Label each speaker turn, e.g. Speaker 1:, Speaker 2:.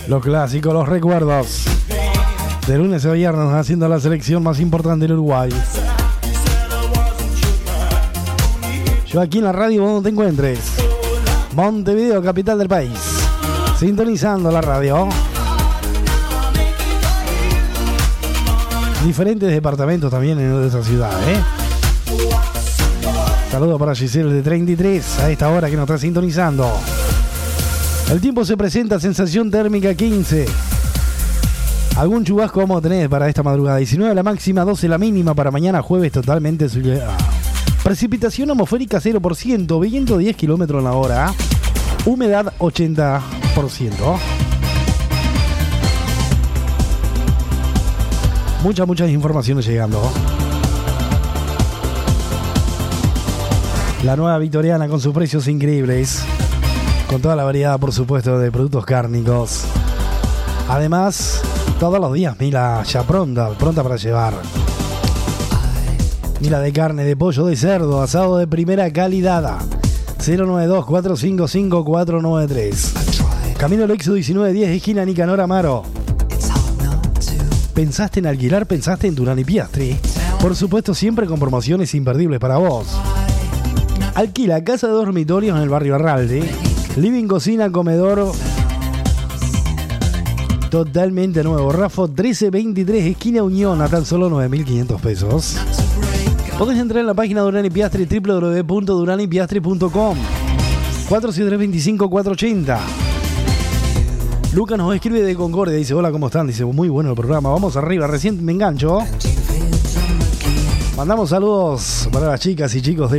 Speaker 1: Los clásicos, los recuerdos. De lunes a viernes haciendo la selección más importante del Uruguay. Yo aquí en la radio donde te encuentres. Montevideo, capital del país. Sintonizando la radio. Diferentes departamentos también en esa ciudad, Saludos para Giselle de 33 a esta hora que nos está sintonizando. El tiempo se presenta, sensación térmica 15. Algún chubasco vamos a tener para esta madrugada. 19 la máxima, 12 la mínima para mañana jueves totalmente soleado. Precipitación atmosférica 0%, viento 10 km en la hora. Humedad 80%. Muchas informaciones llegando. La nueva Victoriana con sus precios increíbles. Con toda la variedad, por supuesto, de productos cárnicos. Además, todos los días, mira, ya pronta para llevar. Mira de carne, de pollo, de cerdo, asado de primera calidad. 092-455-493. Camino al Éxodo 1910, esquina Nicanor Amaro. ¿Pensaste en alquilar? ¿Pensaste en Durán y Piastri? Por supuesto, siempre con promociones imperdibles para vos. Alquila casa de dormitorios en el barrio Arralde. Living, cocina, comedor. Totalmente nuevo. Rafo 1323, esquina Unión, a tan solo 9.500 pesos. Podés entrar en la página de Durán y Piastri, www.duranypiastri.com. 473-25-480. Lucas nos escribe de Concordia, dice: hola, ¿cómo están? Dice: muy bueno el programa, vamos arriba, recién me engancho. Mandamos saludos para las chicas y chicos de